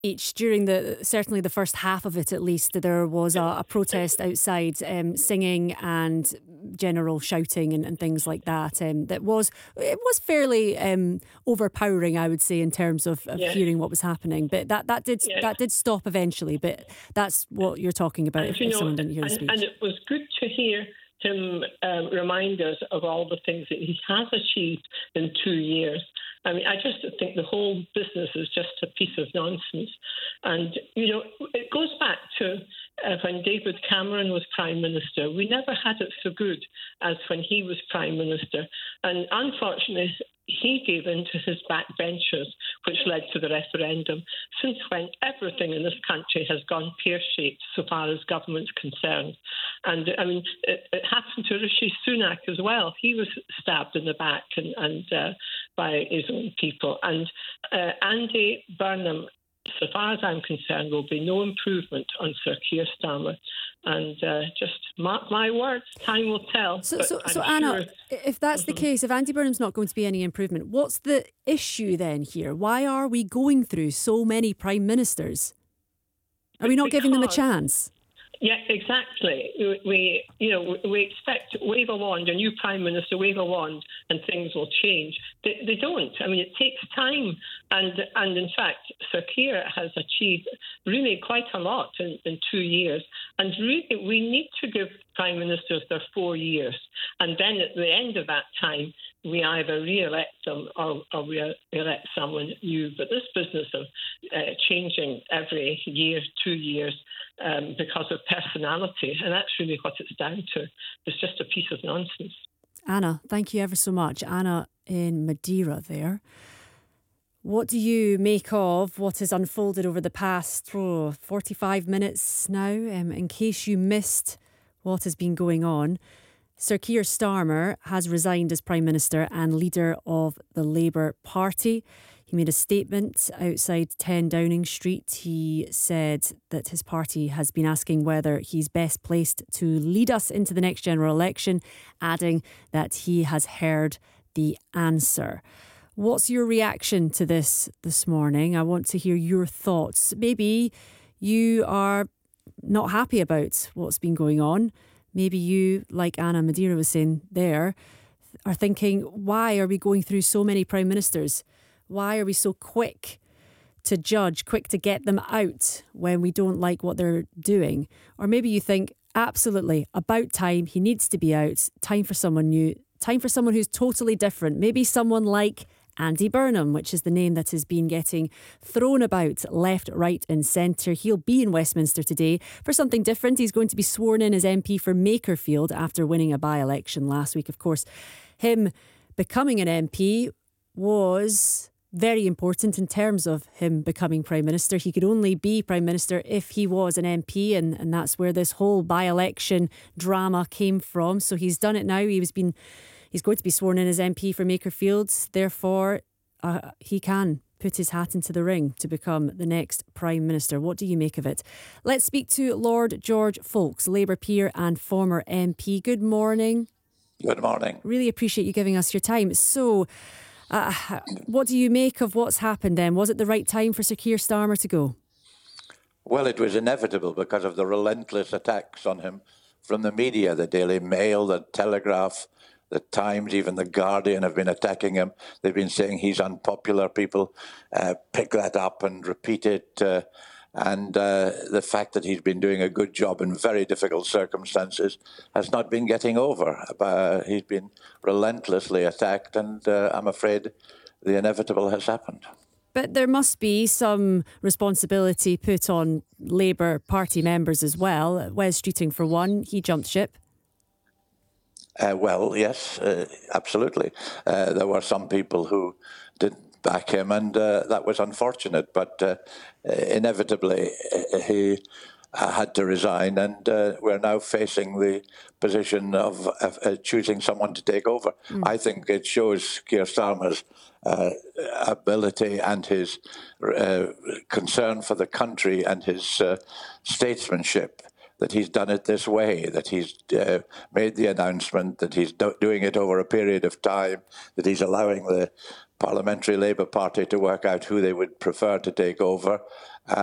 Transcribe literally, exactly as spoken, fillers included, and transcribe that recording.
speech, during the certainly the first half of it at least, there was a, a protest outside, um, singing and general shouting and, and things like that. Um, that was it was fairly um, overpowering, I would say, in terms of, of yes. hearing what was happening. But that that did yes. that did stop eventually. But that's what you're talking about. And, If, you if know, someone didn't hear the and, speech, and it was good to hear him um, remind us of all the things that he has achieved in two years. I mean, I just think the whole business is just a piece of nonsense. And, you know, it goes back to uh, when David Cameron was Prime Minister. We never had it so good as when he was Prime Minister. And unfortunately, he gave in to his backbenchers, which led to the referendum, since when everything in this country has gone pear-shaped so far as government's concerned. And, I mean, it, it happened to Rishi Sunak as well. He was stabbed in the back and, and uh, by his own people. And uh, Andy Burnham, so far as I'm concerned, will be no improvement on Sir Keir Starmer. And uh, just mark my words, time will tell. So, so, so sure... Anna, if that's mm-hmm. the case, if Andy Burnham's not going to be any improvement, what's the issue then here? Why are we going through so many prime ministers? Are we not because... giving them a chance? Yeah, exactly. We, you know, we expect wave a wand, a new prime minister, wave a wand, and things will change. They, they don't. I mean, it takes time, and and in fact, Sir Keir has achieved really quite a lot in, in two years. And really, we need to give prime ministers their four years, and then at the end of that time, we either re-elect them or, or we elect someone new. But this business of uh, changing every year, two years, um, because of personality, and that's really what it's down to, it's just a piece of nonsense. Anna, thank you ever so much. Anna in Madeira there. What do you make of what has unfolded over the past oh, forty-five minutes now? Um, in case you missed what has been going on, Sir Keir Starmer has resigned as Prime Minister and leader of the Labour Party. He made a statement outside ten Downing Street. He said that his party has been asking whether he's best placed to lead us into the next general election, adding that he has heard the answer. What's your reaction to this this morning? I want to hear your thoughts. Maybe you are not happy about what's been going on. Maybe you, like Anna Madeira was saying there, are thinking, why are we going through so many prime ministers? Why are we so quick to judge, quick to get them out when we don't like what they're doing? Or maybe you think, absolutely, about time, he needs to be out, time for someone new, time for someone who's totally different. Maybe someone like Andy Burnham, which is the name that has been getting thrown about left, right and centre. He'll be in Westminster today for something different. He's going to be sworn in as M P for Makerfield after winning a by-election last week. Of course, him becoming an M P was very important in terms of him becoming Prime Minister. He could only be Prime Minister if he was an M P, and, and that's where this whole by-election drama came from. So he's done it now. He was been, he's going to be sworn in as M P for Makerfield. Therefore, uh, he can put his hat into the ring to become the next Prime Minister. What do you make of it? Let's speak to Lord George Foulkes, Labour peer and former M P. Good morning. Good morning. Really appreciate you giving us your time. So, Uh, what do you make of what's happened then? Was it the right time for Sir Keir Starmer to go? Well, it was inevitable because of the relentless attacks on him from the media. The Daily Mail, the Telegraph, the Times, even the Guardian have been attacking him. They've been saying he's unpopular. People uh, pick that up and repeat it. Uh, and uh, the fact that he's been doing a good job in very difficult circumstances has not been getting over. Uh, he's been relentlessly attacked, and uh, I'm afraid the inevitable has happened. But there must be some responsibility put on Labour Party members as well. Wes Streeting, for one, he jumped ship. Uh, well, yes, uh, absolutely. Uh, there were some people who didn't back him, and uh, that was unfortunate. But uh, inevitably, uh, he uh, had to resign, and uh, we're now facing the position of, of uh, choosing someone to take over. Mm. I think it shows Keir Starmer's uh, ability and his uh, concern for the country and his uh, statesmanship, that he's done it this way, that he's uh, made the announcement, that he's do- doing it over a period of time, that he's allowing the Parliamentary Labour Party to work out who they would prefer to take over.